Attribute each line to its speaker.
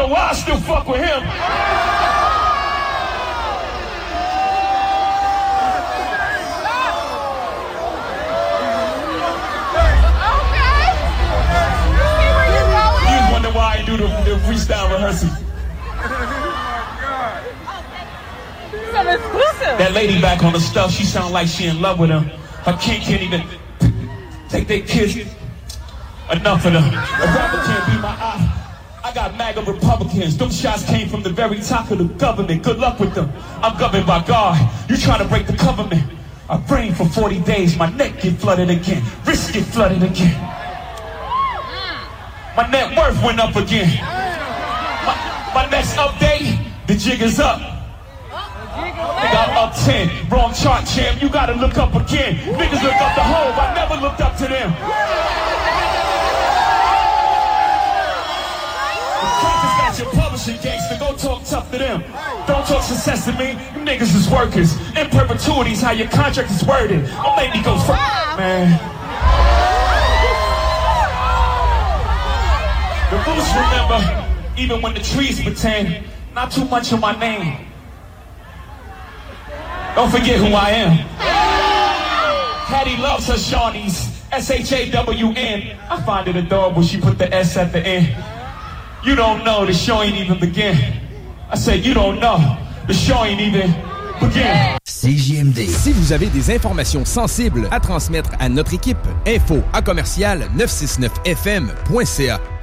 Speaker 1: know why I still fuck with him. You wonder why I do the freestyle rehearsal. That lady back on the stuff, she sound like she in love with him. Her king can't even take their kids. Enough of them. A rapper can't be my eye. I got MAGA Republicans. Them shots came from the very top of the government. Good luck with them. I'm governed by God. You trying to break the government. I rained for 40 days. My neck get flooded again. Wrist get flooded again. My net worth went up again. My next update, the jig is up. Nigga, I'm up 10. Wrong chart, champ. You gotta look up again. Niggas look up the hole. I never looked up to them. Your publishing gangster, go talk tough to them. Don't talk success to me. You niggas is workers. In perpetuity's how your contract is worded. Don't make me go man. The roots remember, even when the trees pretend, not too much of my name. Don't forget who I am. Hattie loves her Shawnees. S-H-A-W-N. I find it adorable she put the S at the end. You don't know, the show ain't even begin. I said, you don't know, the show ain't even begin.
Speaker 2: CJMD. Si vous avez des informations sensibles à transmettre à notre équipe, info@969fm.ca.